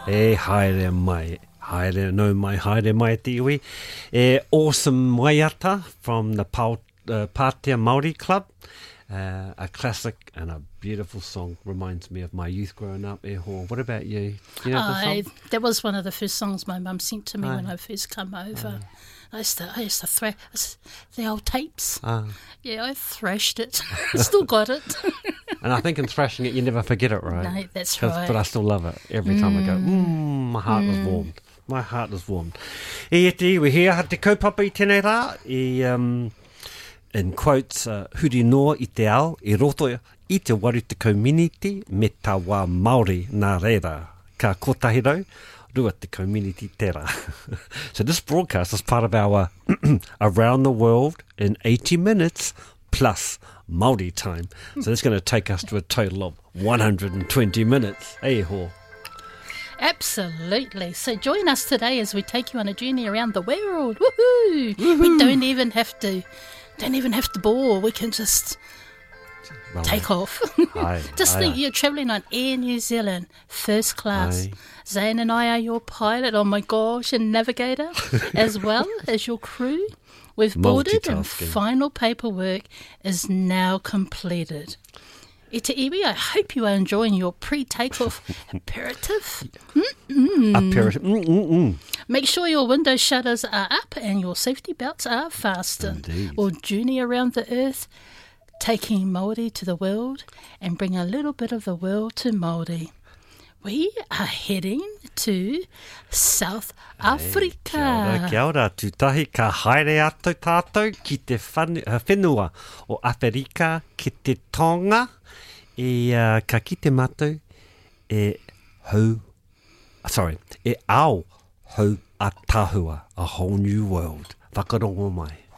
E haere mai. Haere no mai, haere mai te iwi. Awesome Waiata from the Pātea Māori Club. A classic and a beautiful song. Reminds me of my youth growing up. What about you? Do you know the song? That was one of the first songs my mum sent to me when I first come over. I used to thrash the old tapes. Yeah, I thrashed it. Still got it. And I think in thrashing it, you never forget it, right? No, that's right. But I still love it. Every time I go, my heart is warmed. My heart is warmed. E te iwi hea, ha te kaupapa I tēnei rā. In quotes, huri noa I te ao, I roto I te waru te community, me tā wā Māori nā reira. Ka kotahirau, rua te community tērā. So this broadcast is part of our Around the World in 80 minutes plus Māori time. So that's going to take us to a total of 120 minutes. Hey ho. Absolutely. So join us today as we take you on a journey around the world. Woohoo! We don't even have to bore. We can just take off. Just think you're travelling on Air New Zealand, first class. Zane and I are your pilot, oh my gosh, and navigator, as well as your crew. We've boarded and final paperwork is now completed. E te iwi, I hope you are enjoying your pre-takeoff aperitif. Make sure your window shutters are up and your safety belts are fastened. Indeed. We'll journey around the earth, taking Māori to the world and bring a little bit of the world to Māori. We are heading to South Africa. Kia ora, tūtahi ka haere atu tātou ki te whenua o Afrika ki te Tonga. Ka kite mātou e ao hau a tahua, a whole new world. Whakarongo mai.